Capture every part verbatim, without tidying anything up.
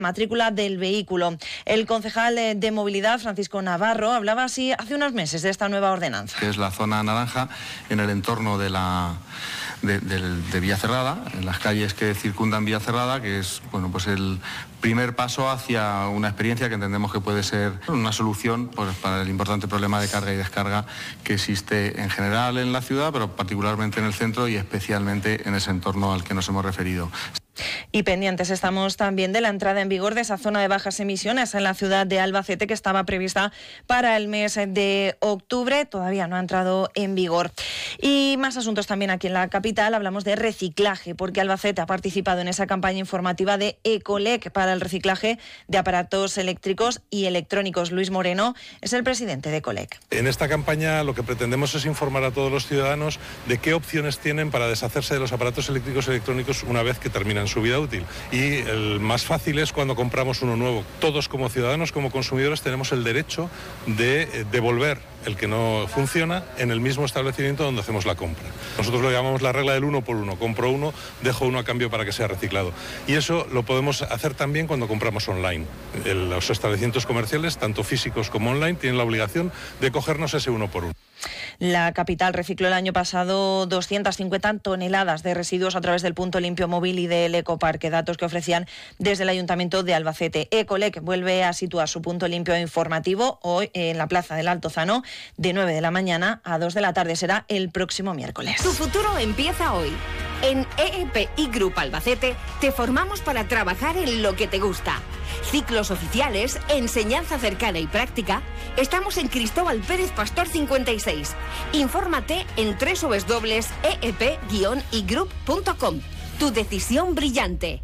matrícula del vehículo. El concejal de Movilidad, Francisco Navarro, hablaba así hace unos meses de esta nueva ordenanza. Que es la zona naranja en el entorno de la de, de, de Villacerrada, en las calles que circundan Villacerrada, que es bueno pues el primer paso hacia una experiencia que entendemos que puede ser una solución pues, para el importante problema de carga y descarga que existe en general en la ciudad, pero particularmente en el centro y especialmente en ese entorno al que nos hemos referido. Y pendientes estamos también de la entrada en vigor de esa zona de bajas emisiones en la ciudad de Albacete, que estaba prevista para el mes de octubre. Todavía no ha entrado en vigor. Y más asuntos también aquí en la capital. Hablamos de reciclaje, porque Albacete ha participado en esa campaña informativa de Ecolec para el reciclaje de aparatos eléctricos y electrónicos. Luis Moreno es el presidente de Ecolec. En esta campaña lo que pretendemos es informar a todos los ciudadanos de qué opciones tienen para deshacerse de los aparatos eléctricos y electrónicos una vez que terminan su vida útil. Y el más fácil es cuando compramos uno nuevo. Todos como ciudadanos, como consumidores, tenemos el derecho de devolver el que no funciona en el mismo establecimiento donde hacemos la compra. Nosotros lo llamamos la regla del uno por uno. Compro uno, dejo uno a cambio para que sea reciclado. Y eso lo podemos hacer también cuando compramos online. Los establecimientos comerciales, tanto físicos como online, tienen la obligación de cogernos ese uno por uno. La capital recicló el año pasado doscientas cincuenta toneladas de residuos a través del punto limpio móvil y del ecoparque, datos que ofrecían desde el Ayuntamiento de Albacete. Ecolec vuelve a situar su punto limpio informativo hoy en la Plaza del Altozano de nueve de la mañana a dos de la tarde. Será el próximo miércoles. Tu futuro empieza hoy. En E E P I Group Albacete te formamos para trabajar en lo que te gusta. Ciclos oficiales, enseñanza cercana y práctica. Estamos en Cristóbal Pérez Pastor cincuenta y seis. Infórmate en doble u doble u doble u punto e e p guion i group punto com. Tu decisión brillante.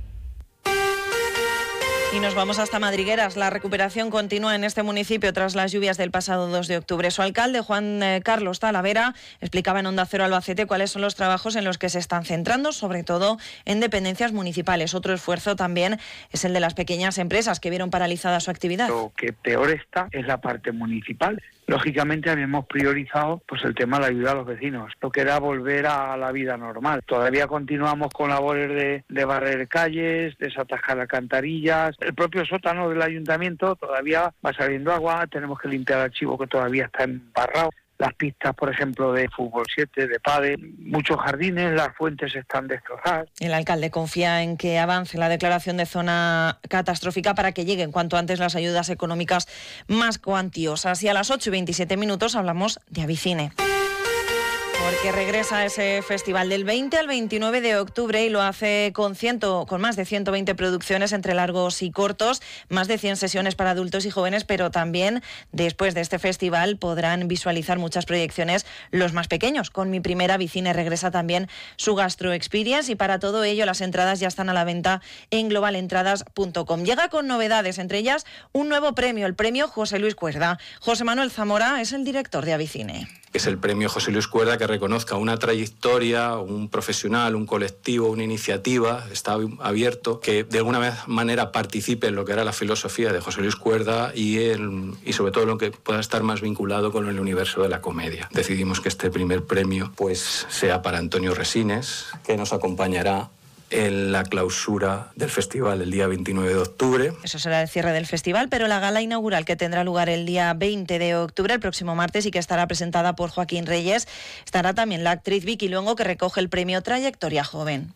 Y nos vamos hasta Madrigueras. La recuperación continúa en este municipio tras las lluvias del pasado dos de octubre. Su alcalde, Juan eh, Carlos Talavera, explicaba en Onda Cero Albacete cuáles son los trabajos en los que se están centrando, sobre todo en dependencias municipales. Otro esfuerzo también es el de las pequeñas empresas que vieron paralizada su actividad. Lo que peor está es la parte municipal. Lógicamente habíamos priorizado pues el tema de la ayuda a los vecinos, lo que era volver a la vida normal. Todavía continuamos con labores de, de barrer calles, desatascar alcantarillas. El propio sótano del ayuntamiento todavía va saliendo agua, tenemos que limpiar el archivo que todavía está embarrado. Las pistas, por ejemplo, de fútbol siete, de pádel, muchos jardines, las fuentes están destrozadas. El alcalde confía en que avance la declaración de zona catastrófica para que lleguen cuanto antes las ayudas económicas más cuantiosas. Y a las ocho y veintisiete minutos hablamos de Avicine. Porque regresa ese festival del veinte al veintinueve de octubre y lo hace con, ciento, con más de ciento veinte producciones entre largos y cortos, más de cien sesiones para adultos y jóvenes, pero también después de este festival podrán visualizar muchas proyecciones los más pequeños. Con Mi Primera Avicine regresa también su Gastro Experience y para todo ello las entradas ya están a la venta en global entradas punto com. Llega con novedades, entre ellas un nuevo premio, el premio José Luis Cuerda. José Manuel Zamora es el director de Avicine. Es el premio José Luis Cuerda que reconozca una trayectoria, un profesional, un colectivo, una iniciativa, está abierto, que de alguna manera participe en lo que era la filosofía de José Luis Cuerda y, el, y sobre todo lo que pueda estar más vinculado con el universo de la comedia. Decidimos que este primer premio pues, sea para Antonio Resines, que nos acompañará en la clausura del festival el día veintinueve de octubre. Eso será el cierre del festival, pero la gala inaugural que tendrá lugar el día veinte de octubre, el próximo martes, y que estará presentada por Joaquín Reyes, estará también la actriz Vicky Luengo, que recoge el premio Trayectoria Joven.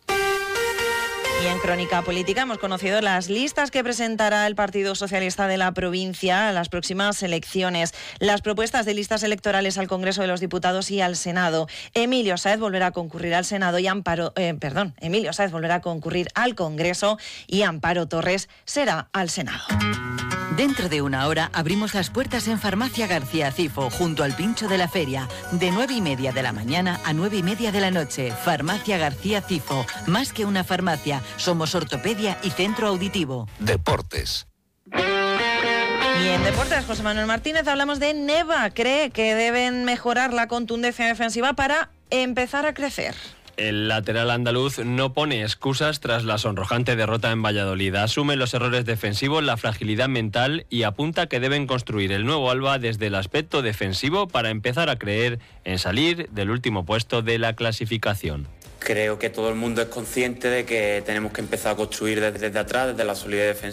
Y en Crónica Política hemos conocido las listas que presentará el Partido Socialista de la provincia a las próximas elecciones. Las propuestas de listas electorales al Congreso de los Diputados y al Senado. Emilio Sáez volverá a concurrir al Senado y Amparo, eh, perdón, Emilio Sáez volverá a concurrir al Congreso y Amparo Torres será al Senado. Dentro de una hora abrimos las puertas en Farmacia García Cifo, junto al Pincho de la Feria, de nueve y media de la mañana a nueve y media de la noche. Farmacia García Cifo, más que una farmacia, somos ortopedia y centro auditivo. Deportes. Y en deportes, José Manuel Martínez, hablamos de Neva. Cree que deben mejorar la contundencia defensiva para empezar a crecer. El lateral andaluz no pone excusas tras la sonrojante derrota en Valladolid. Asume los errores defensivos, la fragilidad mental y apunta que deben construir el nuevo Alba desde el aspecto defensivo para empezar a creer en salir del último puesto de la clasificación. Creo que todo el mundo es consciente de que tenemos que empezar a construir desde, desde atrás, desde la solidez defensiva.